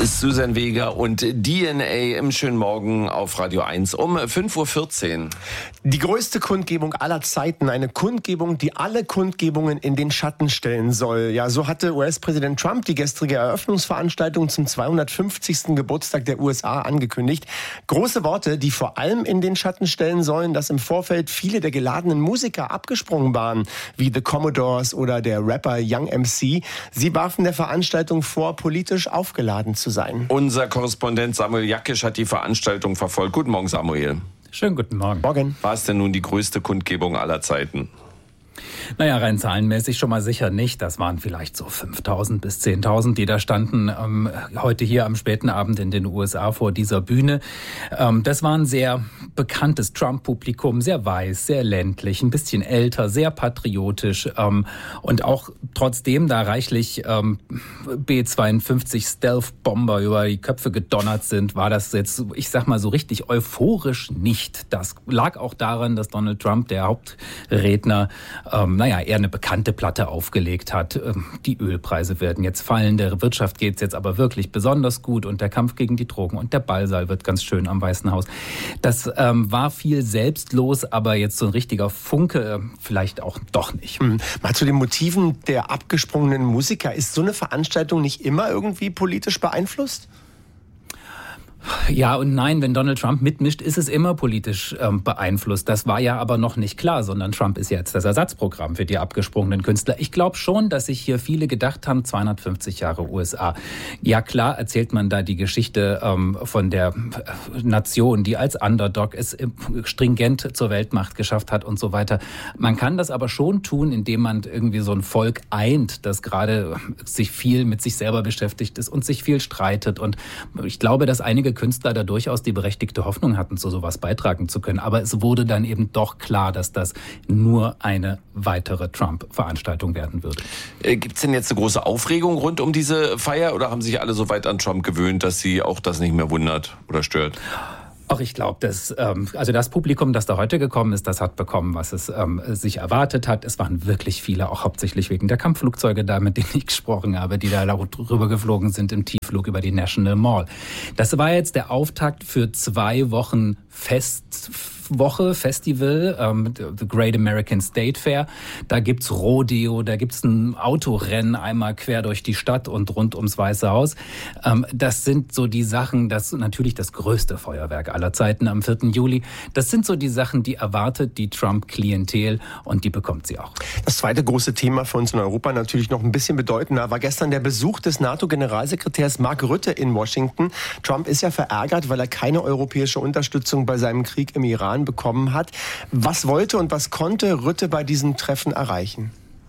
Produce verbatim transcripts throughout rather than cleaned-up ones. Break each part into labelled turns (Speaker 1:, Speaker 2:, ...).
Speaker 1: Susan Vega und D N A im schönen Morgen auf Radio eins um fünf Uhr vierzehn.
Speaker 2: Die größte Kundgebung aller Zeiten, eine Kundgebung, die alle Kundgebungen in den Schatten stellen soll. Ja, so hatte U S-Präsident Trump die gestrige Eröffnungsveranstaltung zum zweihundertfünfzigsten Geburtstag der U S A angekündigt. Große Worte, die vor allem in den Schatten stellen sollen, dass im Vorfeld viele der geladenen Musiker abgesprungen waren, wie The Commodores oder der Rapper Young M C. Sie warfen der Veranstaltung vor, politisch aufgeladen zu sein.
Speaker 1: Unser Korrespondent Samuel Jackisch hat die Veranstaltung verfolgt. Guten Morgen, Samuel.
Speaker 3: Schönen guten Morgen.
Speaker 2: Morgen.
Speaker 1: War es denn nun die größte Kundgebung aller Zeiten?
Speaker 3: Naja, rein zahlenmäßig schon mal sicher nicht. Das waren vielleicht so fünftausend bis zehntausend, die da standen ähm, heute hier am späten Abend in den U S A vor dieser Bühne. Ähm, das war ein sehr bekanntes Trump-Publikum, sehr weiß, sehr ländlich, ein bisschen älter, sehr patriotisch ähm, und auch trotzdem da reichlich ähm, B zweiundfünfzig Stealth-Bomber über die Köpfe gedonnert sind, war das jetzt, ich sag mal so richtig euphorisch nicht. Das lag auch daran, dass Donald Trump, der Hauptredner, Ähm, naja, eher eine bekannte Platte aufgelegt hat. Ähm, die Ölpreise werden jetzt fallen, der Wirtschaft geht's jetzt aber wirklich besonders gut und der Kampf gegen die Drogen und der Ballsaal wird ganz schön am Weißen Haus. Das ähm, war viel selbstlos, aber jetzt so ein richtiger Funke äh, vielleicht auch doch nicht.
Speaker 2: Hm. Mal zu den Motiven der abgesprungenen Musiker. Ist so eine Veranstaltung nicht immer irgendwie politisch beeinflusst?
Speaker 3: Ja und nein, wenn Donald Trump mitmischt, ist es immer politisch ähm, beeinflusst. Das war ja aber noch nicht klar, sondern Trump ist jetzt das Ersatzprogramm für die abgesprungenen Künstler. Ich glaube schon, dass sich hier viele gedacht haben, zweihundertfünfzig Jahre U S A. Ja klar erzählt man da die Geschichte ähm, von der Nation, die als Underdog es stringent zur Weltmacht geschafft hat und so weiter. Man kann das aber schon tun, indem man irgendwie so ein Volk eint, das gerade sich viel mit sich selber beschäftigt ist und sich viel streitet. Und ich glaube, dass einige Künstler da durchaus die berechtigte Hoffnung hatten, zu sowas beitragen zu können. Aber es wurde dann eben doch klar, dass das nur eine weitere Trump-Veranstaltung werden würde.
Speaker 1: Äh, Gibt es denn jetzt eine große Aufregung rund um diese Feier oder haben sich alle so weit an Trump gewöhnt, dass sie auch das nicht mehr wundert oder stört?
Speaker 3: Ach, ich glaube, dass ähm, also das Publikum, das da heute gekommen ist, das hat bekommen, was es ähm, sich erwartet hat. Es waren wirklich viele, auch hauptsächlich wegen der Kampfflugzeuge da, mit denen ich gesprochen habe, die da drüber geflogen sind im Tiefflug über die National Mall. Das war jetzt der Auftakt für zwei Wochen Fest. Woche, Festival, ähm, The Great American State Fair. Da gibt's Rodeo, da gibt's ein Autorennen einmal quer durch die Stadt und rund ums Weiße Haus. Ähm, das sind so die Sachen, das natürlich das größte Feuerwerk aller Zeiten am vierten Juli. Das sind so die Sachen, die erwartet die Trump-Klientel und die bekommt sie auch.
Speaker 2: Das zweite große Thema für uns in Europa, natürlich noch ein bisschen bedeutender, war gestern der Besuch des NATO-Generalsekretärs Mark Rutte in Washington. Trump ist ja verärgert, weil er keine europäische Unterstützung bei seinem Krieg im Iran bekommen hat. Was wollte und was konnte Rutte bei diesem Treffen erreichen?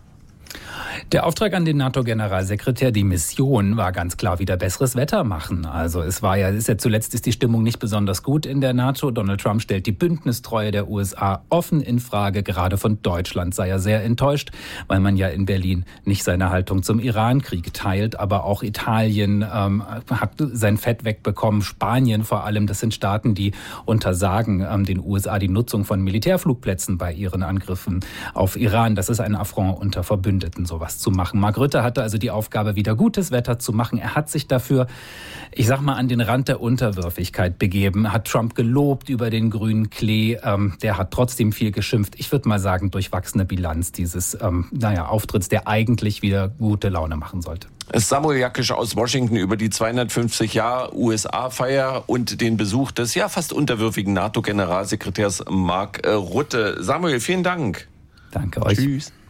Speaker 3: Der Auftrag an den NATO-Generalsekretär, die Mission war ganz klar wieder besseres Wetter machen. Also es war ja, ist ja zuletzt ist die Stimmung nicht besonders gut in der NATO. Donald Trump stellt die Bündnistreue der U S A offen in Frage. Gerade von Deutschland sei er sehr enttäuscht, weil man ja in Berlin nicht seine Haltung zum Irankrieg teilt. Aber auch Italien ähm, hat sein Fett wegbekommen. Spanien vor allem, das sind Staaten, die untersagen ähm, den U S A die Nutzung von Militärflugplätzen bei ihren Angriffen auf Iran. Das ist ein Affront unter Verbündeten, sowas zu machen. Mark Rutte hatte also die Aufgabe, wieder gutes Wetter zu machen. Er hat sich dafür, ich sag mal, an den Rand der Unterwürfigkeit begeben, hat Trump gelobt über den grünen Klee. Ähm, der hat trotzdem viel geschimpft. Ich würde mal sagen, durchwachsene Bilanz dieses ähm, naja, Auftritts, der eigentlich wieder gute Laune machen sollte.
Speaker 1: Samuel Jackisch aus Washington über die zweihundertfünfzig Jahre U S A-Feier und den Besuch des ja fast unterwürfigen NATO-Generalsekretärs Mark Rutte. Samuel, vielen Dank.
Speaker 3: Danke euch.
Speaker 2: Tschüss.